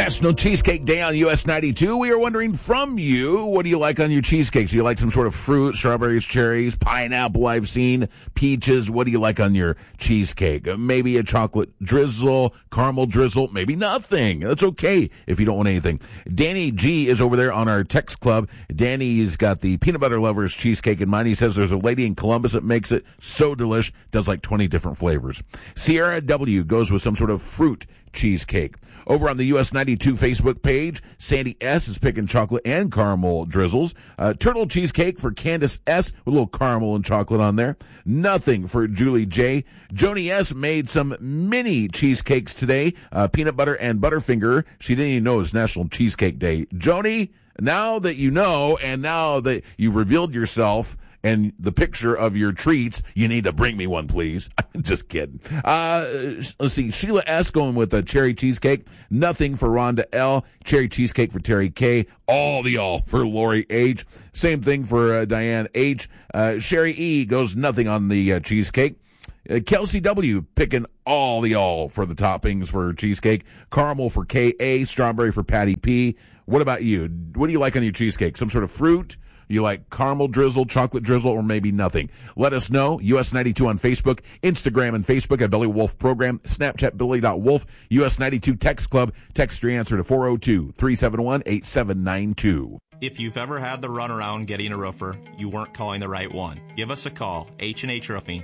National Cheesecake Day on US 92. We are wondering from you, what do you like on your cheesecakes? Do you like some sort of fruit, strawberries, cherries, pineapple I've seen, peaches? What do you like on your cheesecake? Maybe a chocolate drizzle, caramel drizzle, maybe nothing. That's okay if you don't want anything. Danny G is over there on our text club. Danny's got the peanut butter lovers cheesecake in mind. He says there's a lady in Columbus that makes it so delish, does like 20 different flavors. Sierra W goes with some sort of fruit cheesecake. Over on the US 92 Facebook page, Sandy S is picking chocolate and caramel drizzles. Turtle cheesecake for Candace S with a little caramel and chocolate on there. Nothing for Julie J. Joni S made some mini cheesecakes today. Peanut butter and Butterfinger. She didn't even know it was National Cheesecake Day. Joni, now that you know and now that you've revealed yourself and the picture of your treats, you need to bring me one, please. Just kidding. Let's see. Sheila S. going with a cherry cheesecake. Nothing for Rhonda L. Cherry cheesecake for Terry K. All for Lori H. Same thing for Diane H. Sherry E. goes nothing on the cheesecake. Kelsey W. picking all for the toppings for cheesecake. Caramel for K.A. Strawberry for Patty P. What about you? What do you like on your cheesecake? Some sort of fruit? You like caramel drizzle, chocolate drizzle, or maybe nothing? Let us know. US 92 on Facebook, Instagram and Facebook at Billy Wolf Program, Snapchat Billy.Wolf, US 92 Text Club. Text your answer to 402-371-8792. If you've ever had the runaround getting a roofer, you weren't calling the right one. Give us a call, H&H Roofing,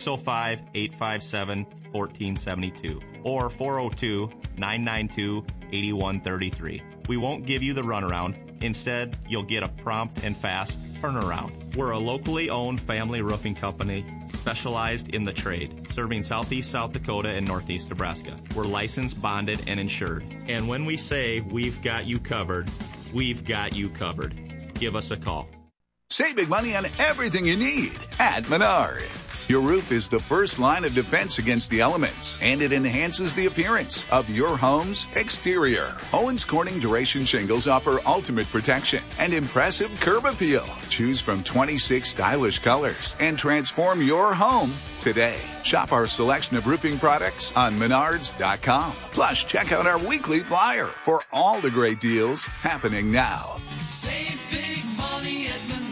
605-857-1472 or 402-992-8133. We won't give you the runaround. Instead, you'll get a prompt and fast turnaround. We're a locally owned family roofing company specialized in the trade, serving southeast South Dakota and northeast Nebraska. We're licensed, bonded, and insured. And when we say we've got you covered, we've got you covered. Give us a call. Save big money on everything you need at Menards. Your roof is the first line of defense against the elements, and it enhances the appearance of your home's exterior. Owens Corning Duration Shingles offer ultimate protection and impressive curb appeal. Choose from 26 stylish colors and transform your home today. Shop our selection of roofing products on Menards.com. Plus, check out our weekly flyer for all the great deals happening now. Save big money at Menards.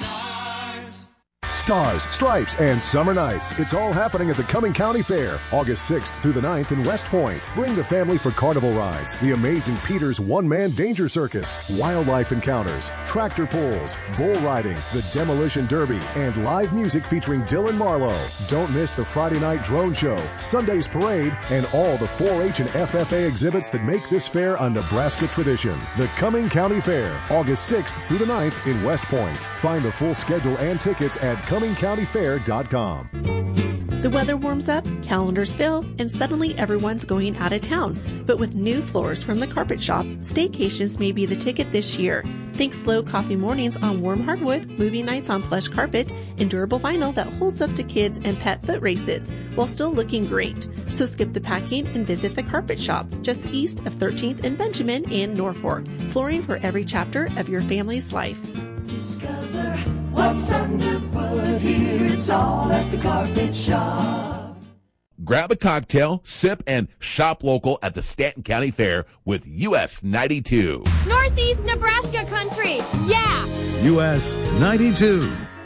Stars, Stripes, and Summer Nights. It's all happening at the Cumming County Fair, August 6th through the 9th in West Point. Bring the family for carnival rides, the amazing Peter's One-Man Danger Circus, wildlife encounters, tractor pulls, bull riding, the Demolition Derby, and live music featuring Dylan Marlowe. Don't miss the Friday night drone show, Sunday's parade, and all the 4-H and FFA exhibits that make this fair a Nebraska tradition. The Cumming County Fair, August 6th through the 9th in West Point. Find the full schedule and tickets at CummingCountyFair.com. The weather warms up, calendars fill, and suddenly everyone's going out of town. But with new floors from the Carpet Shop, staycations may be the ticket this year. Think slow coffee mornings on warm hardwood, movie nights on plush carpet, and durable vinyl that holds up to kids and pet foot races while still looking great. So skip the packing and visit the Carpet Shop just east of 13th and Benjamin in Norfolk. Flooring for every chapter of your family's life. Discover what's underfoot here. It's all at the Carpet Shop. Grab a cocktail, sip, and shop local at the Stanton County Fair with US 92. Northeast Nebraska country, yeah! US 92.